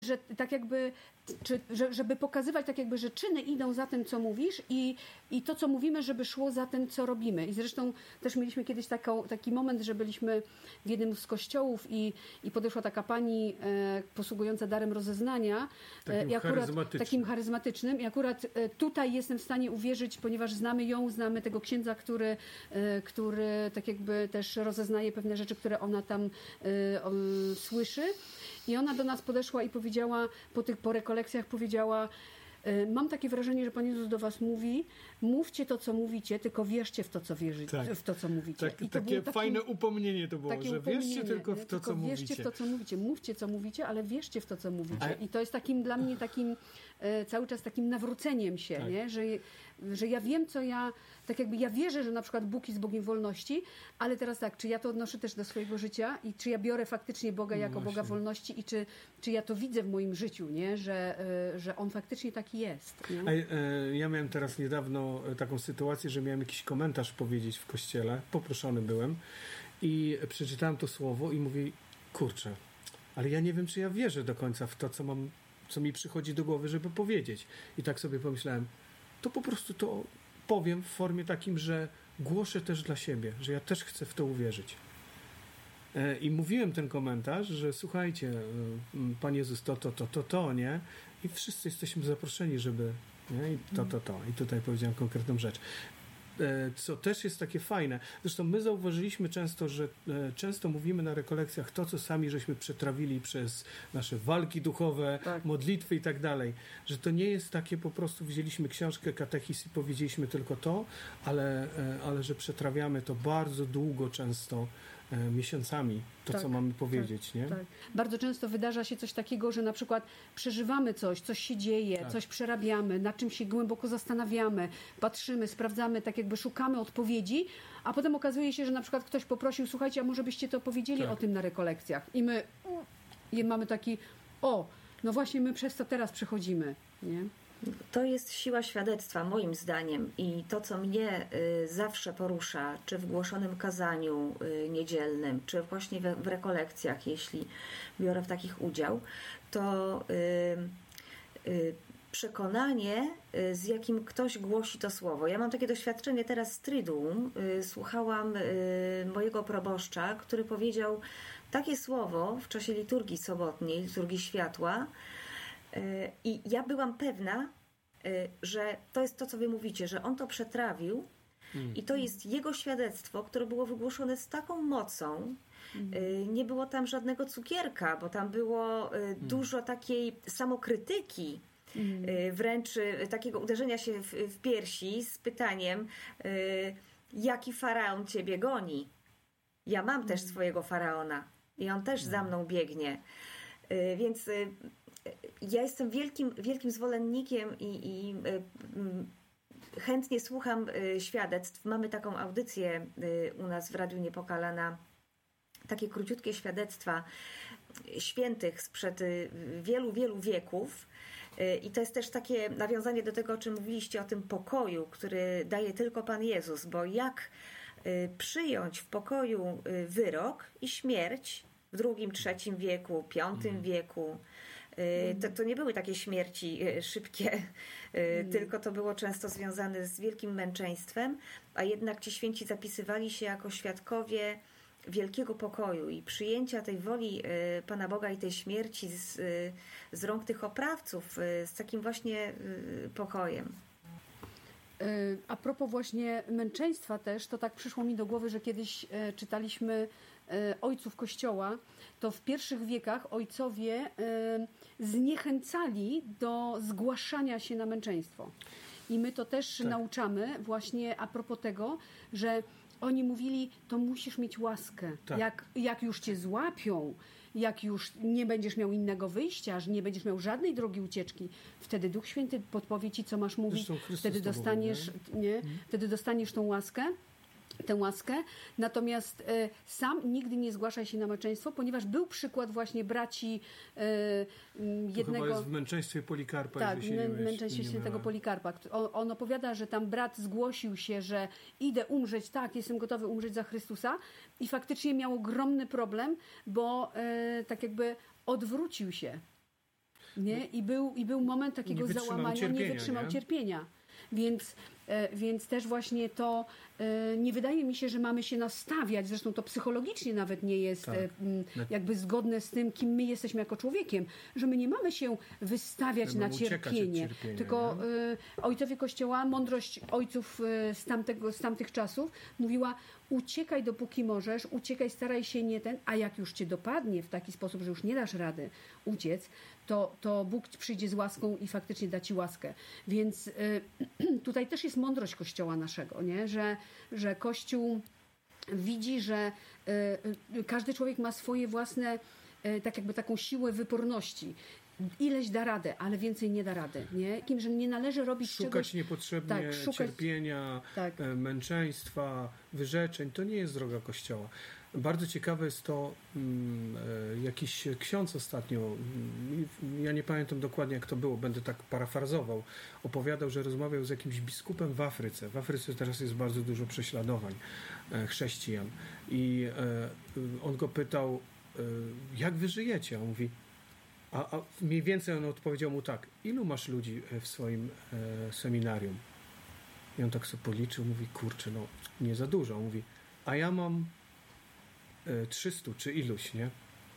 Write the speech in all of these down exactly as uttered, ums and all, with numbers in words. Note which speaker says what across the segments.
Speaker 1: że tak jakby, czy, że, żeby pokazywać tak jakby, że czyny idą za tym, co mówisz i, i to, co mówimy, żeby szło za tym, co robimy. I zresztą też mieliśmy kiedyś taką, taki moment, że byliśmy w jednym z kościołów i, i podeszła taka pani e, posługująca darem rozeznania.
Speaker 2: Takim
Speaker 1: e, i akurat,
Speaker 2: charyzmatycznym.
Speaker 1: Takim charyzmatycznym. I akurat e, tutaj jestem w stanie uwierzyć, ponieważ znamy ją, znamy tego księdza, który, e, który tak jakby też rozeznaje pewne rzeczy, które ona tam e, o, słyszy. I ona do nas podeszła i powiedziała, po tych po rekolekcjach powiedziała, mam takie wrażenie, że Pan Jezus do was mówi, mówcie to, co mówicie, tylko wierzcie w to, co wierzycie,
Speaker 2: tak.
Speaker 1: w to, co mówicie.
Speaker 2: Tak,
Speaker 1: I to
Speaker 2: takie
Speaker 1: takie
Speaker 2: fajne upomnienie to było, że wierzcie tylko w to,
Speaker 1: tylko
Speaker 2: co
Speaker 1: wierzcie
Speaker 2: mówicie.
Speaker 1: w to, co mówicie. Mówcie, co mówicie, ale wierzcie w to, co mówicie.
Speaker 2: A...
Speaker 1: I to jest takim dla mnie takim e, cały czas takim nawróceniem się,
Speaker 2: tak.
Speaker 1: nie? Że, że ja wiem, co ja, tak jakby ja wierzę, że na przykład Bóg jest Bogiem wolności, ale teraz tak, czy ja to odnoszę też do swojego życia i czy ja biorę faktycznie Boga jako
Speaker 2: no
Speaker 1: Boga wolności i czy, czy ja to widzę w moim życiu, nie? Że, e, że On faktycznie taki jest. Nie?
Speaker 2: A, e, ja miałem teraz niedawno taką sytuację, że miałem jakiś komentarz powiedzieć w kościele, poproszony byłem i przeczytałem to słowo i mówię, kurczę, ale ja nie wiem, czy ja wierzę do końca w to, co mam, co mi przychodzi do głowy, żeby powiedzieć. I tak sobie pomyślałem, to po prostu to powiem w formie takim, że głoszę też dla siebie, że ja też chcę w to uwierzyć. I mówiłem ten komentarz, że słuchajcie, Pan Jezus to, to, to, to, to, nie? I wszyscy jesteśmy zaproszeni, żeby, nie? I to, to, to. I tutaj powiedziałem konkretną rzecz. Co też jest takie fajne. Zresztą my zauważyliśmy często, że często mówimy na rekolekcjach to, co sami żeśmy przetrawili przez nasze walki duchowe, tak. modlitwy i tak dalej. Że to nie jest takie po prostu wzięliśmy książkę, katechizm i powiedzieliśmy tylko to, ale, ale że przetrawiamy to bardzo długo często, miesiącami, to tak, co mamy powiedzieć, tak, nie?
Speaker 1: Tak. Bardzo często wydarza się coś takiego, że na przykład przeżywamy coś, coś się dzieje, tak. coś przerabiamy, nad czym się głęboko zastanawiamy, patrzymy, sprawdzamy, tak jakby szukamy odpowiedzi, a potem okazuje się, że na przykład ktoś poprosił, słuchajcie, a może byście to powiedzieli tak. o tym na rekolekcjach. I my i mamy taki, o, no właśnie my przez to teraz przechodzimy, nie?
Speaker 3: To jest siła świadectwa, moim zdaniem, i to, co mnie y, zawsze porusza, czy w głoszonym kazaniu y, niedzielnym, czy właśnie we, w rekolekcjach, jeśli biorę w takich udział, to y, y, przekonanie, y, z jakim ktoś głosi to słowo. Ja mam takie doświadczenie teraz z Triduum. Y, słuchałam y, mojego proboszcza, który powiedział takie słowo w czasie liturgii sobotniej, liturgii światła, i ja byłam pewna, że to jest to, co wy mówicie, że on to przetrawił mm. i to jest jego świadectwo, które było wygłoszone z taką mocą. Mm. Nie było tam żadnego cukierka, bo tam było mm. dużo takiej samokrytyki, mm. wręcz takiego uderzenia się w, w piersi z pytaniem, jaki faraon ciebie goni? Ja mam mm. też swojego faraona i on też mm. za mną biegnie. Więc ja jestem wielkim, wielkim zwolennikiem i, i y, chętnie słucham y, świadectw. Mamy taką audycję y, u nas w Radiu Niepokalana, takie króciutkie świadectwa świętych sprzed y, wielu, wielu wieków. Y, I to jest też takie nawiązanie do tego, o czym mówiliście, o tym pokoju, który daje tylko Pan Jezus, bo jak y, przyjąć w pokoju y, wyrok i śmierć w drugim, trzecim wieku, piątym mm. wieku. To, to nie były takie śmierci szybkie, mm. tylko to było często związane z wielkim męczeństwem, a jednak ci święci zapisywali się jako świadkowie wielkiego pokoju i przyjęcia tej woli Pana Boga i tej śmierci z, z rąk tych oprawców, z takim właśnie pokojem.
Speaker 1: A propos właśnie męczeństwa też, to tak przyszło mi do głowy, że kiedyś czytaliśmy ojców Kościoła, to w pierwszych wiekach ojcowie zniechęcali do zgłaszania się na męczeństwo. I my to też tak. nauczamy właśnie a propos tego, że oni mówili, to musisz mieć łaskę. Tak. Jak, jak już cię złapią, jak już nie będziesz miał innego wyjścia, że nie będziesz miał żadnej drogi ucieczki, wtedy Duch Święty podpowie ci, co masz mówić, wtedy dostaniesz, mówi, nie? nie? Hmm. wtedy dostaniesz tą łaskę. tę łaskę, natomiast e, sam nigdy nie zgłaszaj się na męczeństwo, ponieważ był przykład właśnie braci e, jednego... To chyba
Speaker 2: jest w męczeństwie Polikarpa.
Speaker 1: Tak, w męczeństwie świętego Polikarpa. On, on opowiada, że tam brat zgłosił się, że idę umrzeć, tak, jestem gotowy umrzeć za Chrystusa i faktycznie miał ogromny problem, bo e, tak jakby odwrócił się. Nie? I, był, I był moment takiego
Speaker 2: nie
Speaker 1: załamania,
Speaker 2: cierpienia,
Speaker 1: nie wytrzymał
Speaker 2: nie?
Speaker 1: cierpienia. Więc, e, więc też właśnie to e, nie wydaje mi się, że mamy się nastawiać, zresztą to psychologicznie nawet nie jest
Speaker 2: Tak.
Speaker 1: e, m, jakby zgodne z tym, kim my jesteśmy jako człowiekiem, że my nie mamy się wystawiać
Speaker 2: My
Speaker 1: na
Speaker 2: mamy uciekać od
Speaker 1: cierpienie,
Speaker 2: cierpienia,
Speaker 1: tylko e, ojcowie Kościoła, mądrość ojców e, z, tamtego, z tamtych czasów mówiła: uciekaj dopóki możesz, uciekaj, staraj się nie ten, a jak już cię dopadnie w taki sposób, że już nie dasz rady uciec, to, to Bóg przyjdzie z łaską i faktycznie da ci łaskę. Więc y, tutaj też jest mądrość Kościoła naszego, nie? Że, że Kościół widzi, że y, y, każdy człowiek ma swoje własne, y, tak jakby taką siłę wyporności. Ileś da radę, ale więcej nie da rady. Nie? Kim, że nie należy robić
Speaker 2: szukać
Speaker 1: czegoś...
Speaker 2: niepotrzebnie
Speaker 1: tak, szukać...
Speaker 2: cierpienia,
Speaker 1: tak.
Speaker 2: męczeństwa, wyrzeczeń. To nie jest droga Kościoła. Bardzo ciekawe jest to, um, jakiś ksiądz ostatnio, um, ja nie pamiętam dokładnie jak to było, będę tak parafrazował, opowiadał, że rozmawiał z jakimś biskupem w Afryce. W Afryce teraz jest bardzo dużo prześladowań e, chrześcijan. I e, on go pytał, e, jak wy żyjecie? A on mówi, A, a mniej więcej on odpowiedział mu tak: ilu masz ludzi w swoim e, seminarium? I on tak sobie policzył, mówi: kurczę, no nie za dużo. On mówi: a ja mam e, trzystu czy iluś, nie?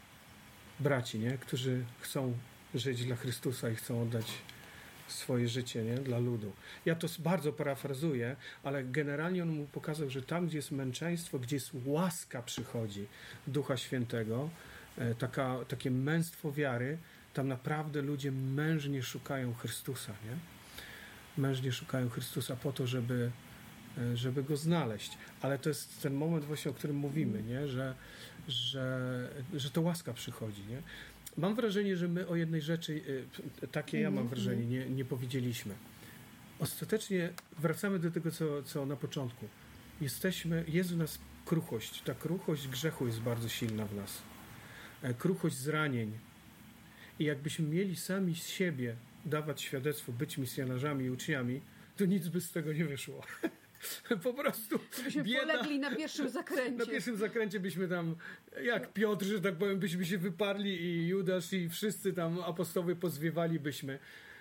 Speaker 2: Braci, nie? Którzy chcą żyć dla Chrystusa i chcą oddać swoje życie, nie? Dla ludu. Ja to bardzo parafrazuję, ale generalnie on mu pokazał, że tam, gdzie jest męczeństwo, gdzie jest łaska przychodzi Ducha Świętego, Taka, takie męstwo wiary, tam naprawdę ludzie mężnie szukają Chrystusa, nie? Mężnie szukają Chrystusa po to, żeby, żeby Go znaleźć. Ale to jest ten moment właśnie, o którym mówimy, nie? Że, że, że to łaska przychodzi, nie? Mam wrażenie, że my o jednej rzeczy, takie ja mam wrażenie, nie, nie powiedzieliśmy. Ostatecznie wracamy do tego, co, co na początku. Jesteśmy, jest w nas kruchość. Ta kruchość grzechu jest bardzo silna w nas. Kruchość zranień. I jakbyśmy mieli sami z siebie dawać świadectwo, być misjonarzami i uczniami, to nic by z tego nie wyszło. Po prostu
Speaker 1: byśmy bieda. Polegli na pierwszym zakręcie.
Speaker 2: Na pierwszym zakręcie byśmy tam, jak Piotr, że tak powiem, byśmy się wyparli i Judasz i wszyscy tam apostołowie pozwiewalibyśmy.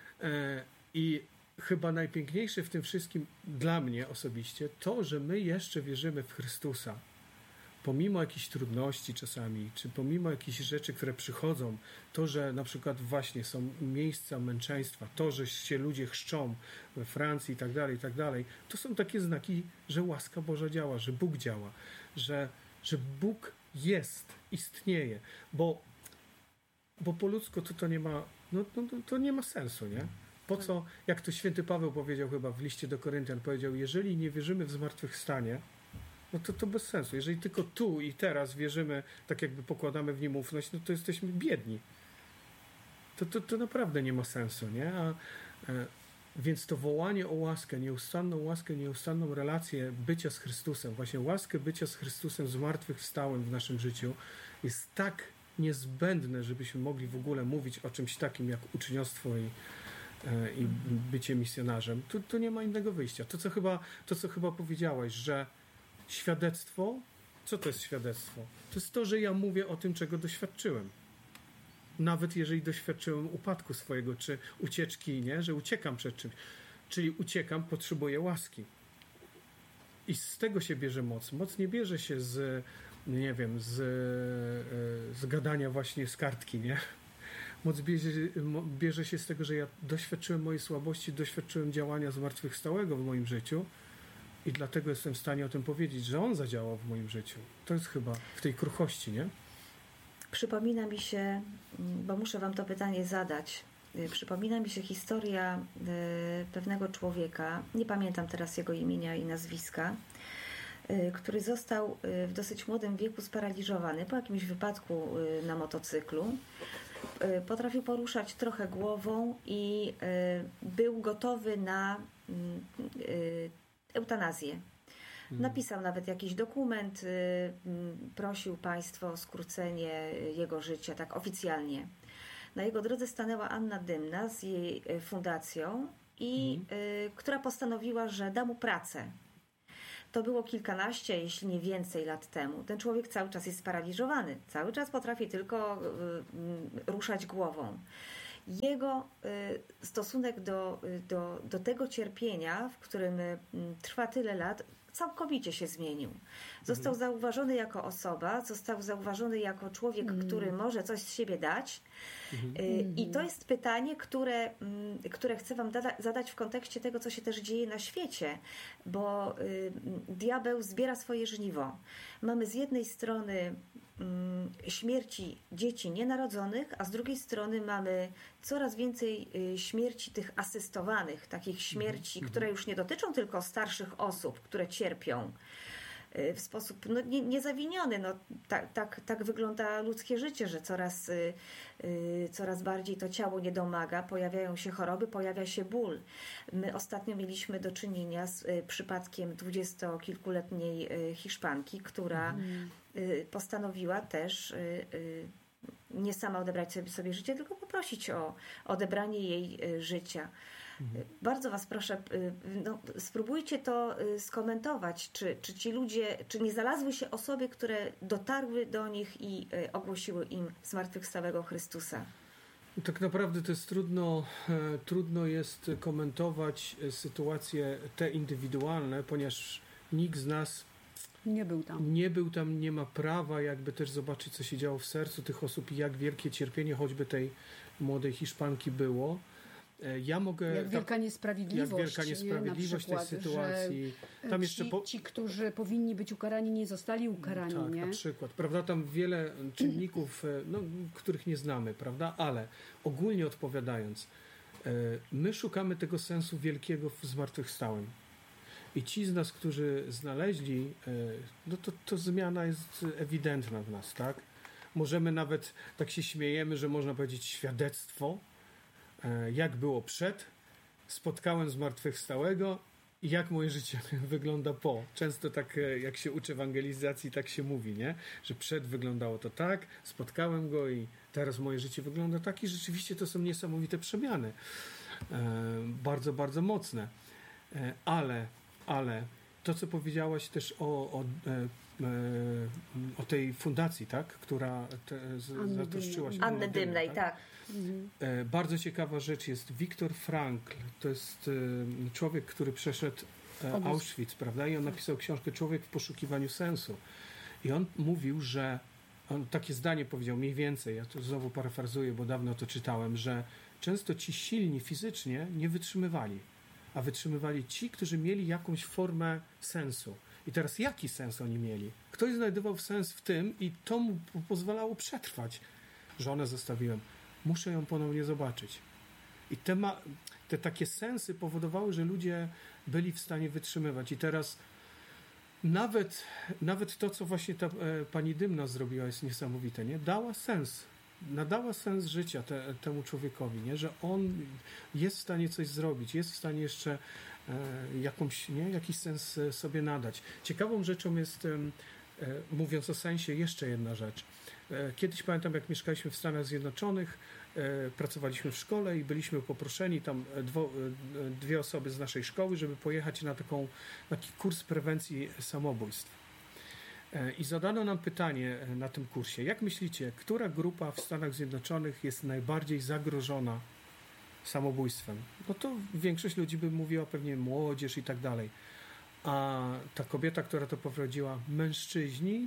Speaker 2: I chyba najpiękniejsze w tym wszystkim dla mnie osobiście to, że my jeszcze wierzymy w Chrystusa. Pomimo jakichś trudności czasami, czy pomimo jakichś rzeczy, które przychodzą, to, że na przykład właśnie są miejsca męczeństwa, to, że się ludzie chrzczą we Francji i tak dalej, i tak dalej, to są takie znaki, że łaska Boża działa, że Bóg działa, że, że Bóg jest, istnieje, bo, bo po ludzku to, to nie ma, no, no, to nie ma sensu, nie? Po co, jak to święty Paweł powiedział chyba w liście do Koryntian, powiedział: jeżeli nie wierzymy w zmartwychwstanie, no to to bez sensu. Jeżeli tylko tu i teraz wierzymy, tak jakby pokładamy w nim ufność, no to jesteśmy biedni. To, to, to naprawdę nie ma sensu, nie? A, e, więc to wołanie o łaskę, nieustanną łaskę, nieustanną relację bycia z Chrystusem, właśnie łaskę bycia z Chrystusem zmartwychwstałym w naszym życiu jest tak niezbędne, żebyśmy mogli w ogóle mówić o czymś takim jak uczniostwo i, e, i bycie misjonarzem. Tu, tu nie ma innego wyjścia. To co, chyba, to, co chyba powiedziałaś, że świadectwo, co to jest świadectwo? To jest to, że ja mówię o tym, czego doświadczyłem. Nawet jeżeli doświadczyłem upadku swojego, czy ucieczki, nie? Że uciekam przed czymś. Czyli uciekam, potrzebuję łaski. I z tego się bierze moc. Moc nie bierze się z, nie wiem, z, z gadania właśnie z kartki, nie? Moc bierze, bierze się z tego, że ja doświadczyłem mojej słabości, doświadczyłem działania zmartwychwstałego w moim życiu. I dlatego jestem w stanie o tym powiedzieć, że On zadziałał w moim życiu. To jest chyba w tej kruchości, nie?
Speaker 3: Przypomina mi się, bo muszę Wam to pytanie zadać, przypomina mi się historia pewnego człowieka, nie pamiętam teraz jego imienia i nazwiska, który został w dosyć młodym wieku sparaliżowany po jakimś wypadku na motocyklu. Potrafił poruszać trochę głową i był gotowy na eutanazję. Napisał nawet jakiś dokument, prosił państwo o skrócenie jego życia, tak oficjalnie. Na jego drodze stanęła Anna Dymna z jej fundacją, i mhm. która postanowiła, że da mu pracę. To było kilkanaście, jeśli nie więcej lat temu. Ten człowiek cały czas jest sparaliżowany. Cały czas potrafi tylko ruszać głową. jego stosunek do, do, do tego cierpienia, w którym trwa tyle lat, całkowicie się zmienił. Został mhm. zauważony jako osoba, został zauważony jako człowiek, mhm. który może coś z siebie dać. Mhm. I to jest pytanie, które, które chcę Wam dada- zadać w kontekście tego, co się też dzieje na świecie, bo y, diabeł zbiera swoje żniwo. Mamy z jednej strony y, śmierci dzieci nienarodzonych, a z drugiej strony mamy coraz więcej y, śmierci tych asystowanych, takich śmierci, mhm. które już nie dotyczą tylko starszych osób, które cierpią w sposób no, nie, niezawiniony. No, tak, tak, tak wygląda ludzkie życie, że coraz, y, y, coraz bardziej to ciało nie domaga, pojawiają się choroby, pojawia się ból. My ostatnio mieliśmy do czynienia z y, przypadkiem dwudziestokilkuletniej y, Hiszpanki, która mm. y, postanowiła też y, y, nie sama odebrać sobie, sobie życie, tylko poprosić o odebranie jej y, życia. Mhm. Bardzo Was proszę, no, spróbujcie to skomentować, czy, czy ci ludzie, czy nie znalazły się osoby, które dotarły do nich i ogłosiły im zmartwychwstałego Chrystusa.
Speaker 2: Tak naprawdę to jest trudno, trudno jest komentować sytuacje te indywidualne, ponieważ nikt z nas
Speaker 1: nie był tam.
Speaker 2: Nie był tam, nie ma prawa jakby też zobaczyć, co się działo w sercu tych osób i jak wielkie cierpienie choćby tej młodej Hiszpanki było. Ja mogę,
Speaker 1: jak wielka niesprawiedliwość,
Speaker 2: jak wielka niesprawiedliwość
Speaker 1: nie? Na przykład,
Speaker 2: tej sytuacji. Tam
Speaker 1: ci,
Speaker 2: jeszcze po...
Speaker 1: ci, którzy powinni być ukarani, nie zostali ukarani.
Speaker 2: Tak,
Speaker 1: nie?
Speaker 2: na przykład. Prawda? Tam wiele czynników, no, których nie znamy, prawda? Ale ogólnie odpowiadając, my szukamy tego sensu wielkiego w zmartwychwstałym. I ci z nas, którzy znaleźli, no to, to zmiana jest ewidentna w nas, tak? Możemy nawet, tak się śmiejemy, że można powiedzieć świadectwo, jak było przed, spotkałem zmartwychwstałego i jak moje życie wygląda po. Często tak, jak się uczy ewangelizacji, tak się mówi, nie? Że przed wyglądało to tak, spotkałem go i teraz moje życie wygląda tak i rzeczywiście to są niesamowite przemiany. Bardzo, bardzo mocne. Ale, ale to, co powiedziałaś też o, o, o tej fundacji, tak? Która te, z, zatroszczyła się.
Speaker 3: Anny Dymnej, tak? tak.
Speaker 2: Mhm. Bardzo ciekawa rzecz jest Viktor Frankl. To jest człowiek, który przeszedł Obóz. Auschwitz, prawda? I on napisał książkę Człowiek w poszukiwaniu sensu. I on mówił, że on takie zdanie powiedział mniej więcej, ja to znowu parafrazuję, bo dawno to czytałem, że często ci silni fizycznie nie wytrzymywali, a wytrzymywali ci, którzy mieli jakąś formę sensu. I teraz jaki sens oni mieli? Ktoś znajdował sens w tym i to mu pozwalało przetrwać. Żonę zostawiłem. Muszę ją ponownie zobaczyć. I te, ma, te takie sensy powodowały, że ludzie byli w stanie wytrzymywać. I teraz nawet, nawet to, co właśnie ta e, pani Dymna zrobiła, jest niesamowite, nie? Dała sens. Nadała sens życia te, temu człowiekowi, nie? Że on jest w stanie coś zrobić, jest w stanie jeszcze e, jakąś, nie? jakiś sens sobie nadać. Ciekawą rzeczą jest, e, mówiąc o sensie, jeszcze jedna rzecz. E, kiedyś pamiętam, jak mieszkaliśmy w Stanach Zjednoczonych, e, pracowaliśmy w szkole i byliśmy poproszeni tam dwo, e, dwie osoby z naszej szkoły, żeby pojechać na taką, taki kurs prewencji samobójstw. I zadano nam pytanie na tym kursie. Jak myślicie, która grupa w Stanach Zjednoczonych jest najbardziej zagrożona samobójstwem? No to większość ludzi by mówiła pewnie młodzież i tak dalej. A ta kobieta, która to poprowadziła, mężczyźni,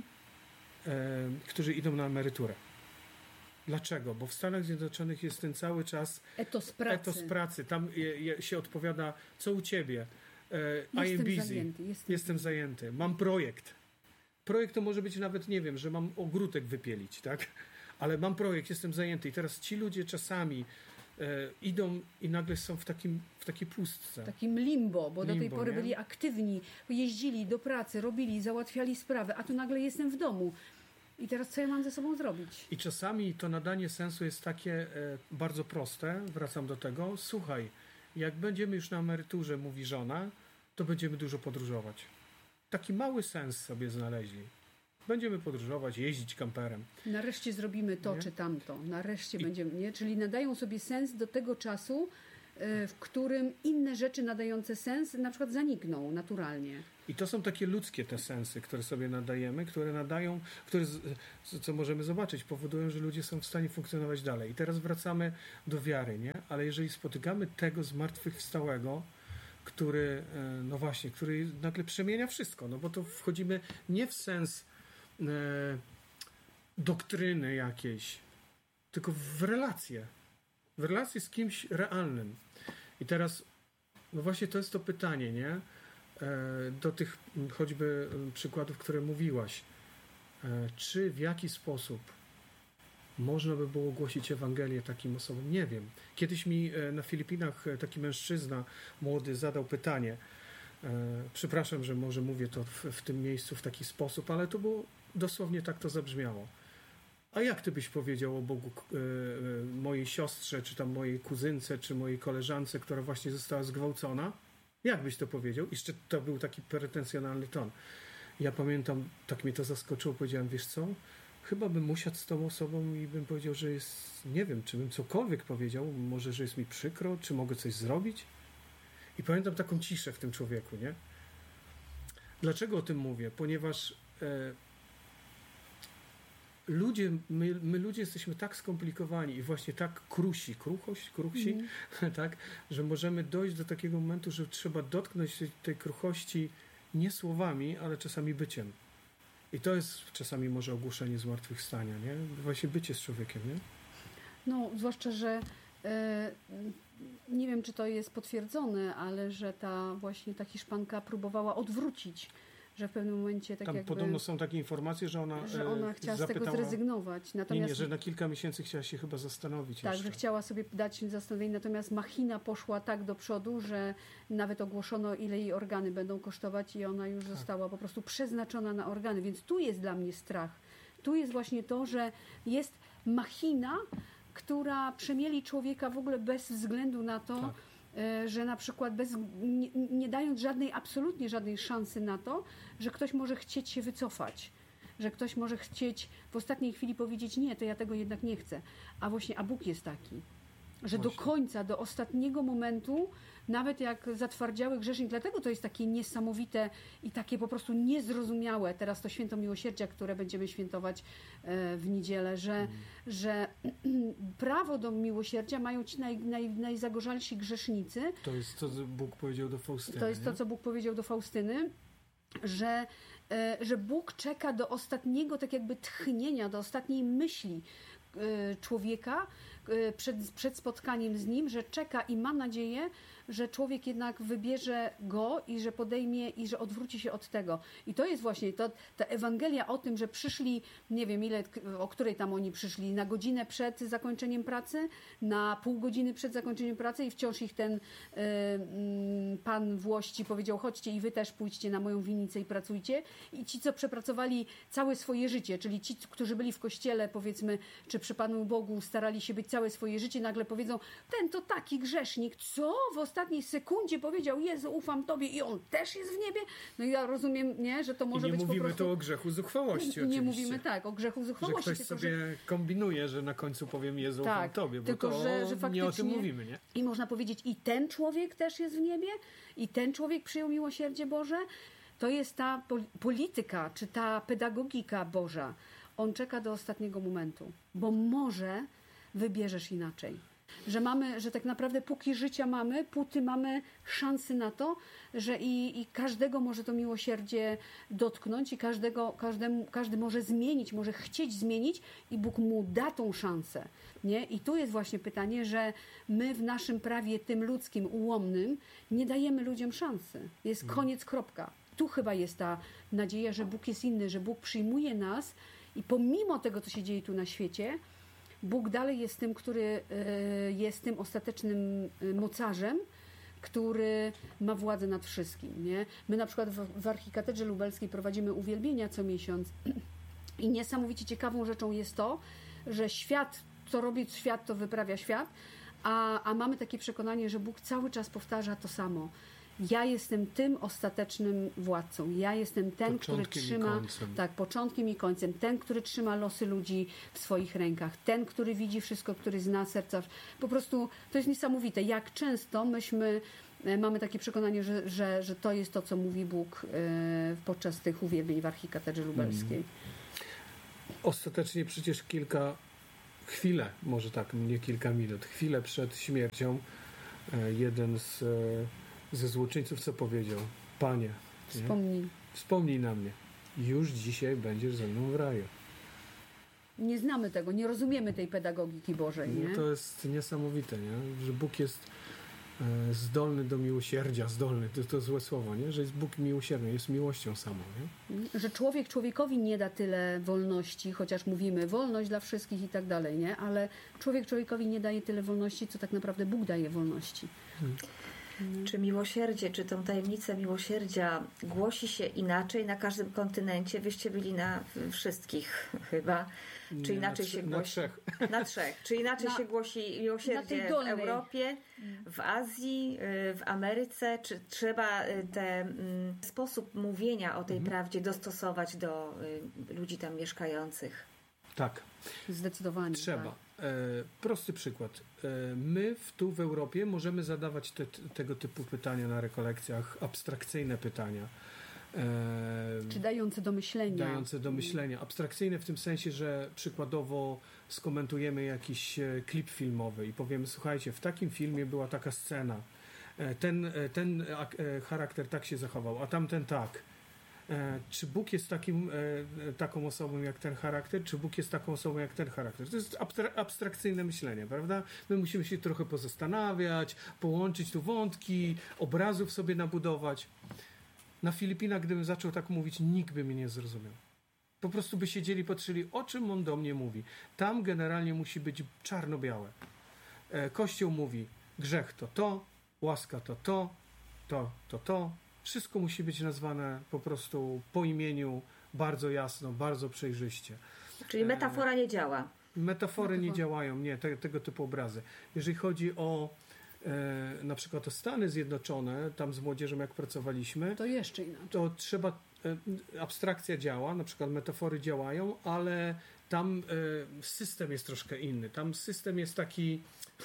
Speaker 2: e, którzy idą na emeryturę. Dlaczego? Bo w Stanach Zjednoczonych jest ten cały czas
Speaker 1: etos pracy.
Speaker 2: Etos pracy. Tam je, je, się odpowiada, co u ciebie? E, I am busy.
Speaker 1: Zajęty, jestem,
Speaker 2: jestem zajęty. Mam projekt. Projekt to może być nawet, nie wiem, że mam ogródek wypielić, tak? Ale mam projekt, jestem zajęty. I teraz ci ludzie czasami e, idą i nagle są w takim w takiej pustce.
Speaker 1: W takim limbo, bo
Speaker 2: limbo,
Speaker 1: do tej pory
Speaker 2: nie?
Speaker 1: byli aktywni, jeździli do pracy, robili, załatwiali sprawy, a tu nagle jestem w domu. I teraz co ja mam ze sobą zrobić?
Speaker 2: I czasami to nadanie sensu jest takie e, bardzo proste. Wracam do tego. Słuchaj, jak będziemy już na emeryturze, mówi żona, to będziemy dużo podróżować. Taki mały sens sobie znaleźli. Będziemy podróżować, jeździć kamperem.
Speaker 1: Nareszcie zrobimy to
Speaker 2: nie?
Speaker 1: czy tamto. Nareszcie
Speaker 2: I...
Speaker 1: będziemy, nie? Czyli nadają sobie sens do tego czasu, w którym inne rzeczy nadające sens na przykład zanikną naturalnie.
Speaker 2: I to są takie ludzkie te sensy, które sobie nadajemy, które nadają, które, co możemy zobaczyć, powodują, że ludzie są w stanie funkcjonować dalej. I teraz wracamy do wiary, nie? Ale jeżeli spotykamy tego zmartwychwstałego, który, no właśnie, który nagle przemienia wszystko, no bo to wchodzimy nie w sens e, doktryny jakiejś, tylko w relacje. W relacje z kimś realnym. I teraz, no właśnie to jest to pytanie, nie? E, do tych choćby przykładów, które mówiłaś. E, czy w jaki sposób można by było głosić Ewangelię takim osobom? Nie wiem. Kiedyś mi na Filipinach taki mężczyzna młody zadał pytanie. E, przepraszam, że może mówię to w, w tym miejscu w taki sposób, ale to było dosłownie tak to zabrzmiało. A jak ty byś powiedział o Bogu e, mojej siostrze, czy tam mojej kuzynce, czy mojej koleżance, która właśnie została zgwałcona? Jak byś to powiedział? Jeszcze to był taki pretensjonalny ton. Ja pamiętam, tak mnie to zaskoczyło, powiedziałem, wiesz co? Chyba bym usiadł z tą osobą i bym powiedział, że jest, nie wiem, czy bym cokolwiek powiedział, może, że jest mi przykro, czy mogę coś zrobić? I pamiętam taką ciszę w tym człowieku, nie? Dlaczego o tym mówię? Ponieważ e, ludzie, my, my ludzie jesteśmy tak skomplikowani i właśnie tak krusi, kruchość, krusi, mm. tak, że możemy dojść do takiego momentu, że trzeba dotknąć tej, tej kruchości nie słowami, ale czasami byciem. I to jest czasami może ogłoszenie zmartwychwstania, nie? Właśnie bycie z człowiekiem, nie?
Speaker 1: No, zwłaszcza, że e, nie wiem, czy to jest potwierdzone, ale że ta właśnie ta Hiszpanka próbowała odwrócić, że w pewnym momencie tak
Speaker 2: Tam
Speaker 1: jakby...
Speaker 2: podobno są takie informacje, że ona
Speaker 1: że ona chciała
Speaker 2: zapytała,
Speaker 1: z tego zrezygnować. Natomiast,
Speaker 2: nie, nie, że na kilka miesięcy chciała się chyba zastanowić
Speaker 1: tak,
Speaker 2: jeszcze.
Speaker 1: że chciała sobie dać zastanowienie, natomiast machina poszła tak do przodu, że nawet ogłoszono, ile jej organy będą kosztować i ona już tak. została po prostu przeznaczona na organy. Więc tu jest dla mnie strach. Tu jest właśnie to, że jest machina, która przemieli człowieka w ogóle bez względu na to, tak. że na przykład bez, nie, nie dając żadnej, absolutnie żadnej szansy na to, że ktoś może chcieć się wycofać, że ktoś może chcieć w ostatniej chwili powiedzieć nie, to ja tego jednak nie chcę. A właśnie, a Bóg jest taki, że właśnie. do końca, do ostatniego momentu, nawet jak zatwardziały grzesznik, dlatego to jest takie niesamowite i takie po prostu niezrozumiałe, teraz to święto miłosierdzia, które będziemy świętować w niedzielę, że, mm. że prawo do miłosierdzia mają ci naj, naj, najzagorzalsi grzesznicy.
Speaker 2: To jest to, co Bóg powiedział do Faustyny.
Speaker 1: To jest to, co Bóg powiedział do Faustyny, że, że Bóg czeka do ostatniego tak jakby tchnienia, do ostatniej myśli człowieka przed, przed spotkaniem z Nim, że czeka i ma nadzieję, że człowiek jednak wybierze Go i że podejmie i że odwróci się od tego. I to jest właśnie to, ta Ewangelia o tym, że przyszli, nie wiem ile, o której tam oni przyszli, na godzinę przed zakończeniem pracy, na pół godziny przed zakończeniem pracy i wciąż ich ten y, y, pan włości powiedział, chodźcie i wy też pójdźcie na moją winnicę i pracujcie. I ci, co przepracowali całe swoje życie, czyli ci, którzy byli w kościele, powiedzmy, czy przy Panu Bogu starali się być całe swoje życie, nagle powiedzą, ten to taki grzesznik, co? W ostatniej sekundzie powiedział, Jezu, ufam Tobie i On też jest w niebie? No i ja rozumiem, nie, że to może
Speaker 2: I nie
Speaker 1: być
Speaker 2: mówimy
Speaker 1: po prostu...
Speaker 2: tu o grzechu zuchwałości
Speaker 1: Nie
Speaker 2: oczywiście.
Speaker 1: mówimy tak, o grzechu zuchwałości.
Speaker 2: Że ktoś
Speaker 1: tylko,
Speaker 2: sobie
Speaker 1: że...
Speaker 2: kombinuje, że na końcu powiem Jezu,
Speaker 1: tak,
Speaker 2: ufam Tobie, bo
Speaker 1: tylko,
Speaker 2: to
Speaker 1: że, że faktycznie...
Speaker 2: nie o tym mówimy, nie?
Speaker 1: I można powiedzieć, i ten człowiek też jest w niebie? I ten człowiek przyjął miłosierdzie Boże? To jest ta polityka, czy ta pedagogika Boża. On czeka do ostatniego momentu, bo może wybierzesz inaczej. Że mamy, że tak naprawdę póki życia mamy, póty mamy szansy na to, że i, i każdego może to miłosierdzie dotknąć i każdego, każdemu, każdy może zmienić, może chcieć zmienić i Bóg mu da tą szansę. Nie? I tu jest właśnie pytanie, że my w naszym prawie tym ludzkim, ułomnym nie dajemy ludziom szansy. Jest koniec, kropka. Tu chyba jest ta nadzieja, że Bóg jest inny, że Bóg przyjmuje nas i pomimo tego, co się dzieje tu na świecie, Bóg dalej jest tym, który jest tym ostatecznym mocarzem, który ma władzę nad wszystkim. Nie? My na przykład w, w Archikatedrze Lubelskiej prowadzimy uwielbienia co miesiąc i niesamowicie ciekawą rzeczą jest to, że świat, co robi świat, to wyprawia świat, a, a mamy takie przekonanie, że Bóg cały czas powtarza to samo. ja jestem tym ostatecznym władcą. Ja jestem ten,
Speaker 2: początkiem
Speaker 1: który trzyma tak, początkiem i końcem. Ten, który trzyma losy ludzi w swoich rękach. Ten, który widzi wszystko, który zna serca. Po prostu to jest niesamowite. Jak często myśmy mamy takie przekonanie, że, że, że to jest to, co mówi Bóg podczas tych uwielbień w archikatedrze lubelskiej.
Speaker 2: Ostatecznie przecież kilka, chwilę, może tak, nie kilka minut, chwilę przed śmiercią jeden z, ze złoczyńców co powiedział? Panie,
Speaker 1: Wspomnij.
Speaker 2: Nie? Wspomnij na mnie. Już dzisiaj będziesz ze mną w raju.
Speaker 1: Nie znamy tego, nie rozumiemy tej pedagogiki Bożej. Nie?
Speaker 2: No to jest niesamowite, nie? Że Bóg jest zdolny do miłosierdzia, zdolny, to, to złe słowo, nie? Że jest Bóg miłosierny, jest miłością samą. Nie?
Speaker 1: Że człowiek człowiekowi nie da tyle wolności, chociaż mówimy wolność dla wszystkich i tak dalej, nie? Ale człowiek człowiekowi nie daje tyle wolności, co tak naprawdę Bóg daje wolności. Hmm.
Speaker 3: Czy miłosierdzie, czy tą tajemnicę miłosierdzia głosi się inaczej na każdym kontynencie? Wyście byli na wszystkich chyba. Czy
Speaker 2: Nie,
Speaker 3: inaczej
Speaker 2: na
Speaker 3: się
Speaker 2: trzy,
Speaker 3: głosi?
Speaker 2: Na trzech.
Speaker 3: Na trzech. Czy inaczej
Speaker 1: na,
Speaker 3: się głosi miłosierdzie w Europie, w Azji, w Ameryce? Czy trzeba ten sposób mówienia o tej mhm. prawdzie dostosować do ludzi tam mieszkających?
Speaker 2: Tak.
Speaker 1: Zdecydowanie.
Speaker 2: Trzeba.
Speaker 1: Tak.
Speaker 2: E, prosty przykład. E, my w, tu w Europie możemy zadawać te, tego typu pytania na rekolekcjach, abstrakcyjne pytania.
Speaker 1: E, Czy dające do myślenia.
Speaker 2: Dające do myślenia. Abstrakcyjne w tym sensie, że przykładowo skomentujemy jakiś klip filmowy i powiemy, słuchajcie, w takim filmie była taka scena, ten, ten charakter tak się zachował, a tamten tak. Czy Bóg jest takim, taką osobą jak ten charakter, czy Bóg jest taką osobą jak ten charakter? To jest abstrakcyjne myślenie, prawda? My musimy się trochę pozastanawiać, połączyć tu wątki, obrazów sobie nabudować. Na Filipinach, gdybym zaczął tak mówić, nikt by mnie nie zrozumiał. Po prostu by siedzieli, patrzyli, o czym on do mnie mówi. Tam generalnie musi być czarno-białe. Kościół mówi, grzech to to, łaska to to, to, to, to. Wszystko musi być nazwane po prostu po imieniu, bardzo jasno, bardzo przejrzyście.
Speaker 3: Czyli metafora nie działa.
Speaker 2: Metafory nie działają, nie, te, tego typu obrazy. Jeżeli chodzi o e, na przykład o Stany Zjednoczone, tam z młodzieżą jak pracowaliśmy,
Speaker 1: to jeszcze inaczej.
Speaker 2: To trzeba, e, abstrakcja działa, na przykład metafory działają, ale tam e, system jest troszkę inny. Tam system jest taki,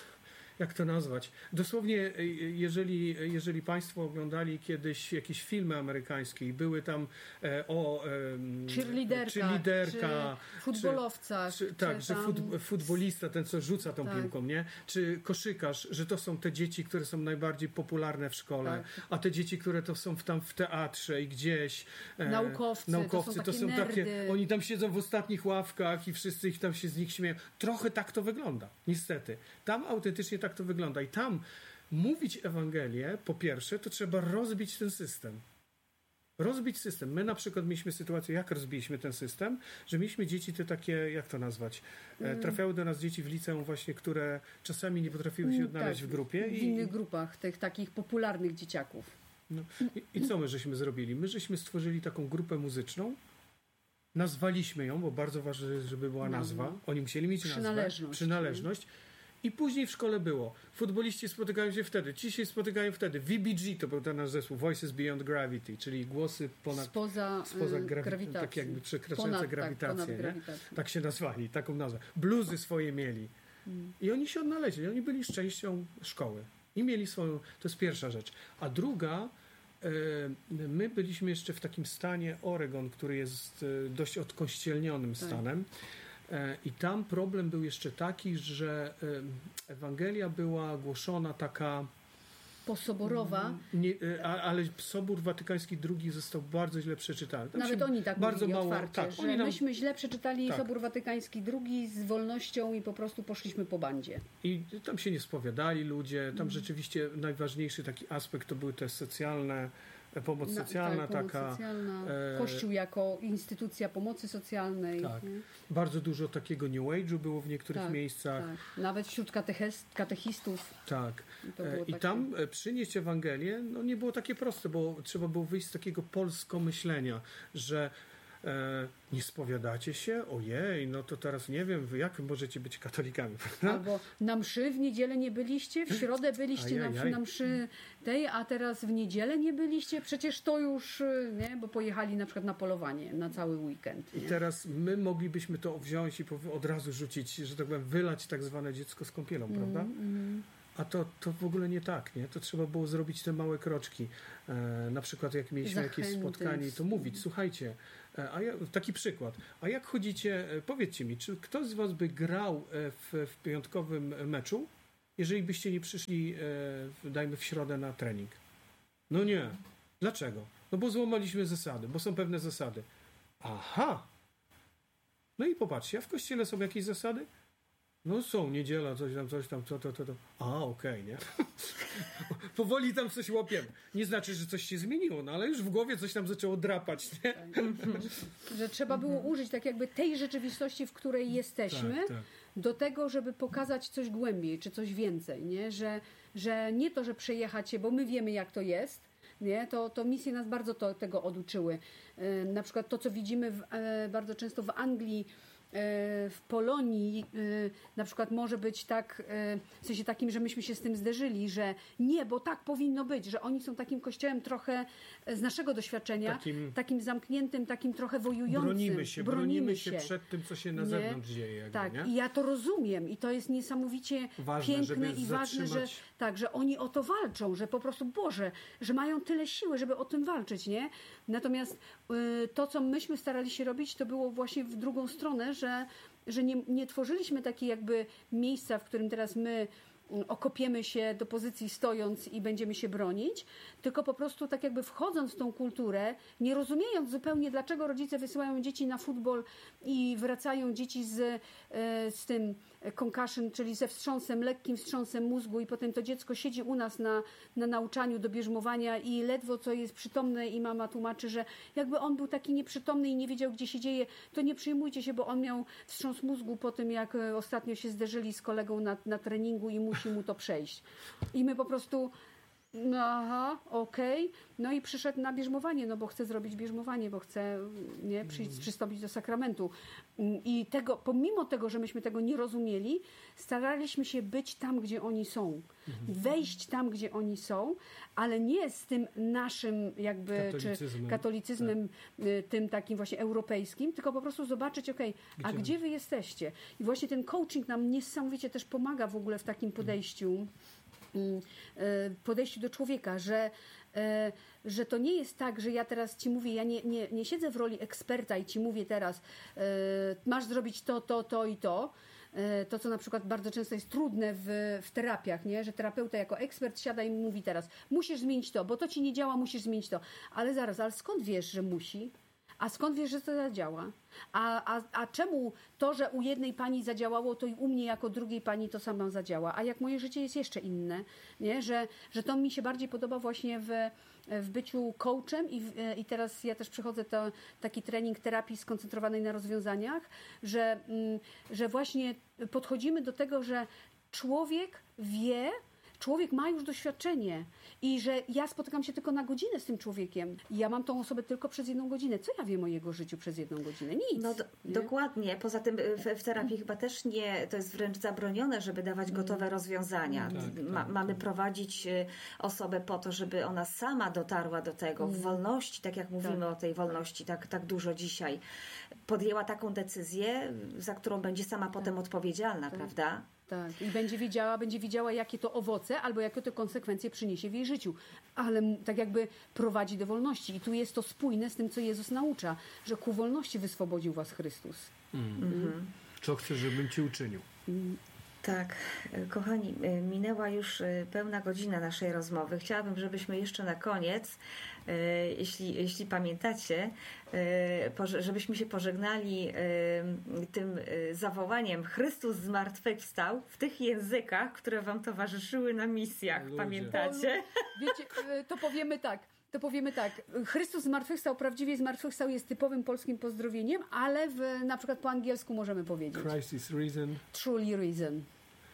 Speaker 2: jak to nazwać? Dosłownie, jeżeli, jeżeli Państwo oglądali kiedyś jakieś filmy amerykańskie i były tam e, o e,
Speaker 1: cheerleaderka,
Speaker 2: cheerleaderka
Speaker 1: czy futbolowcach.
Speaker 2: Czy, czy, tak,
Speaker 1: czy
Speaker 2: że
Speaker 1: tam...
Speaker 2: fut, futbolista, ten co rzuca tą tak. piłką, nie? Czy koszykarz, że to są te dzieci, które są najbardziej popularne w szkole, tak. a te dzieci, które to są w, tam w teatrze i gdzieś. E,
Speaker 1: naukowcy,
Speaker 2: naukowcy,
Speaker 1: to są, to są takie,
Speaker 2: oni tam siedzą w ostatnich ławkach i wszyscy ich tam się z nich śmieją. Trochę tak to wygląda, niestety. Tam autentycznie tak to wygląda. I tam mówić Ewangelię, po pierwsze, to trzeba rozbić ten system. Rozbić system. My na przykład mieliśmy sytuację, jak rozbiliśmy ten system, że mieliśmy dzieci te takie, jak to nazwać, mm. trafiały do nas dzieci w liceum właśnie, które czasami nie potrafiły się odnaleźć tak, w grupie.
Speaker 1: W
Speaker 2: i
Speaker 1: innych grupach, tych takich popularnych dzieciaków.
Speaker 2: No. I, I co my żeśmy zrobili? My żeśmy stworzyli taką grupę muzyczną, nazwaliśmy ją, bo bardzo ważne jest, żeby była nazwa. nazwa. Oni musieli mieć
Speaker 1: przynależność.
Speaker 2: nazwę. Przynależność. I później w szkole było. Futboliści spotykają się wtedy, ci się spotykają wtedy. V B G to był ten nasz zespół, Voices Beyond Gravity, czyli głosy ponad,
Speaker 1: spoza,
Speaker 2: spoza grawi-
Speaker 1: grawitacji.
Speaker 2: Tak jakby przekraczające
Speaker 1: ponad,
Speaker 2: grawitację.
Speaker 1: Tak,
Speaker 2: nie? Tak się nazwali, taką nazwę. Bluzy swoje mieli. Hmm. I oni się odnaleźli. Oni byli z częścią szkoły. I mieli swoją... To jest pierwsza rzecz. A druga... My byliśmy jeszcze w takim stanie Oregon, który jest dość odkościelnionym stanem. I tam problem był jeszcze taki, że Ewangelia była głoszona taka
Speaker 1: posoborowa.
Speaker 2: Nie, ale Sobór Watykański drugi został bardzo źle przeczytany. Tam
Speaker 1: Nawet oni tak bardzo mówili mało, otwarcie, tak, że nam... myśmy źle przeczytali tak. Sobór Watykański drugi z wolnością i po prostu poszliśmy po bandzie.
Speaker 2: I tam się nie spowiadali ludzie, tam mm. rzeczywiście najważniejszy taki aspekt to były te socjalne pomoc Na, socjalna, tak, pomoc taka. Socjalna.
Speaker 1: Kościół jako instytucja pomocy socjalnej.
Speaker 2: Tak. Bardzo dużo takiego New Age'u było w niektórych
Speaker 1: tak,
Speaker 2: miejscach.
Speaker 1: Tak. Nawet wśród katechest, katechistów.
Speaker 2: Tak. I, I tam przynieść Ewangelię no nie było takie proste, bo trzeba było wyjść z takiego polskiego myślenia, że e, nie spowiadacie się? Ojej, no to teraz nie wiem, wy jak możecie być katolikami?
Speaker 1: Albo na mszy w niedzielę nie byliście, w środę byliście na, mszy, na mszy tej, a teraz w niedzielę nie byliście? Przecież to już, nie? Bo pojechali na przykład na polowanie na cały weekend. Nie?
Speaker 2: I teraz my moglibyśmy to wziąć i od razu rzucić, że tak powiem, wylać tak zwane dziecko z kąpielą, mm, prawda? Mm. A to, to w ogóle nie tak, nie? To trzeba było zrobić te małe kroczki. E, na przykład jak mieliśmy Zachęty. jakieś spotkanie, to mówić, słuchajcie, e, a ja, taki przykład, a jak chodzicie, e, powiedzcie mi, czy ktoś z was by grał e, w, w piątkowym meczu, jeżeli byście nie przyszli, e, dajmy w środę na trening? No nie. Dlaczego? No bo złamaliśmy zasady, bo są pewne zasady. Aha! No i popatrzcie, a w kościele są jakieś zasady? No są, niedziela, coś tam, coś tam, to, to, to. to. A, okej, okay, nie? Powoli tam coś łapiemy. Nie znaczy, że coś się zmieniło, no ale już w głowie coś tam zaczęło drapać, nie?
Speaker 1: Że trzeba było użyć tak jakby tej rzeczywistości, w której jesteśmy, tak, tak. do tego, żeby pokazać coś głębiej, czy coś więcej, nie? Że, że nie to, że przejechać się, bo my wiemy, jak to jest, nie? To, to misje nas bardzo to, tego oduczyły. Na przykład to, co widzimy w, bardzo często w Anglii, w Polonii na przykład może być tak, w sensie takim, że myśmy się z tym zderzyli, że nie, bo tak powinno być, że oni są takim kościołem trochę z naszego doświadczenia, takim, takim zamkniętym, takim trochę wojującym.
Speaker 2: Bronimy się, bronimy, bronimy się przed tym, co się na nie? zewnątrz dzieje. Jakby,
Speaker 1: tak,
Speaker 2: nie?
Speaker 1: i ja to rozumiem i to jest niesamowicie
Speaker 2: ważne,
Speaker 1: piękne i ważne, że, tak, że oni o to walczą, że po prostu, Boże, że mają tyle siły, żeby o tym walczyć, nie? Natomiast y, to, co myśmy starali się robić, to było właśnie w drugą stronę, że, że nie, nie tworzyliśmy takiej jakby miejsca, w którym teraz my okopiemy się do pozycji stojąc i będziemy się bronić, tylko po prostu tak jakby wchodząc w tą kulturę, nie rozumiejąc zupełnie, dlaczego rodzice wysyłają dzieci na futbol i wracają dzieci z, z tym concussion, czyli ze wstrząsem, lekkim wstrząsem mózgu i potem to dziecko siedzi u nas na, na nauczaniu do bierzmowania i ledwo co jest przytomne i mama tłumaczy, że jakby on był taki nieprzytomny i nie wiedział, gdzie się dzieje, to nie przejmujcie się, bo on miał wstrząs mózgu po tym, jak ostatnio się zderzyli z kolegą na, na treningu i musi mu to przejść. I my po prostu no aha, okej. Okay. No i przyszedł na bierzmowanie, no bo chce zrobić bierzmowanie, bo chce nie, przyjść, przystąpić do sakramentu. I tego, pomimo tego, że myśmy tego nie rozumieli, staraliśmy się być tam, gdzie oni są. Wejść tam, gdzie oni są, ale nie z tym naszym jakby katolicyzmem, czy katolicyzmem tak. tym takim właśnie europejskim, tylko po prostu zobaczyć, okej, okay, a gdzie wy jesteście? I właśnie ten coaching nam niesamowicie też pomaga w ogóle w takim podejściu. podejściu do człowieka, że, że to nie jest tak, że ja teraz ci mówię, ja nie, nie, nie siedzę w roli eksperta i ci mówię teraz masz zrobić to, to, to i to. To, co na przykład bardzo często jest trudne w, w terapiach, nie? Że terapeuta jako ekspert siada i mówi teraz musisz zmienić to, bo to ci nie działa, musisz zmienić to. Ale zaraz, ale skąd wiesz, że musi? A skąd wiesz, że to zadziała? A, a, a czemu to, że u jednej pani zadziałało, to i u mnie jako drugiej pani to samo zadziała? A jak moje życie jest jeszcze inne? Nie? Że, że to mi się bardziej podoba właśnie w, w byciu coachem i, w, i teraz ja też przychodzę to taki trening terapii skoncentrowanej na rozwiązaniach, że, że właśnie podchodzimy do tego, że człowiek wie, człowiek ma już doświadczenie i że ja spotykam się tylko na godzinę z tym człowiekiem i ja mam tą osobę tylko przez jedną godzinę. Co ja wiem o jego życiu przez jedną godzinę? Nic.
Speaker 3: No do, dokładnie. Poza tym w, w terapii chyba też nie, to jest wręcz zabronione, żeby dawać gotowe rozwiązania. Tak, Ma, tak, mamy tak. prowadzić osobę po to, żeby ona sama dotarła do tego w wolności, tak jak mówimy tak. o tej wolności tak, tak dużo dzisiaj. Podjęła taką decyzję, za którą będzie sama tak. potem odpowiedzialna, tak. prawda?
Speaker 1: Tak, i będzie wiedziała, będzie wiedziała, jakie to owoce albo jakie to konsekwencje przyniesie w jej życiu. Ale tak jakby prowadzi do wolności. I tu jest to spójne z tym, co Jezus naucza, że ku wolności wyswobodził was Chrystus.
Speaker 2: Mm. Mm. Co chcesz, żebym ci uczynił?
Speaker 3: Mm. Tak, kochani, minęła już pełna godzina naszej rozmowy. Chciałabym, żebyśmy jeszcze na koniec, jeśli, jeśli pamiętacie, żebyśmy się pożegnali tym zawołaniem Chrystus zmartwychwstał w tych językach, które wam towarzyszyły na misjach. Ludzie. Pamiętacie?
Speaker 1: Wiecie, to powiemy tak. To powiemy tak, Chrystus zmartwychwstał, prawdziwie zmartwychwstał jest typowym polskim pozdrowieniem, ale w, na przykład po angielsku możemy powiedzieć.
Speaker 2: Christ is risen.
Speaker 1: Truly risen.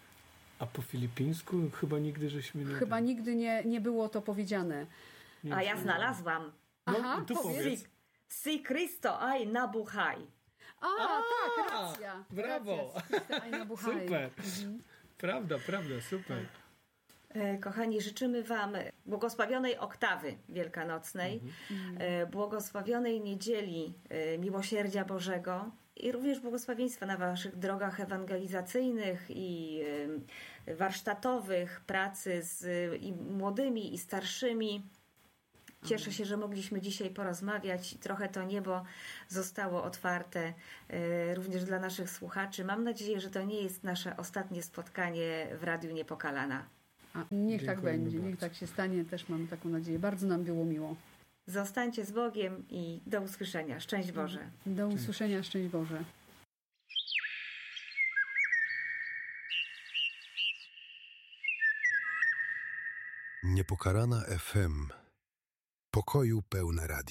Speaker 2: A po filipińsku chyba nigdy żeśmy nie...
Speaker 1: Chyba nigdy nie, nie było to powiedziane.
Speaker 3: Nie A ja znalazłam.
Speaker 2: No, Aha, tu powiedz.
Speaker 3: Si Cristo ai nabuchaj.
Speaker 1: A, A tak, racja.
Speaker 2: Brawo.
Speaker 1: Racja,
Speaker 2: super. Mhm. Prawda, prawda, super.
Speaker 3: Kochani, życzymy Wam błogosławionej oktawy wielkanocnej, mhm. błogosławionej niedzieli Miłosierdzia Bożego i również błogosławieństwa na Waszych drogach ewangelizacyjnych i warsztatowych, pracy z i młodymi i starszymi. Cieszę się, że mogliśmy dzisiaj porozmawiać. Trochę to niebo zostało otwarte również dla naszych słuchaczy. Mam nadzieję, że to nie jest nasze ostatnie spotkanie w Radiu Niepokalana.
Speaker 1: A, niech tak będzie, niech tak się stanie. Też mam taką nadzieję. Bardzo nam było miło.
Speaker 3: Zostańcie z Bogiem i do usłyszenia. Szczęść Boże.
Speaker 1: Do usłyszenia. Szczęść Boże.
Speaker 4: Niepokalana F M. Pokoju pełne radio.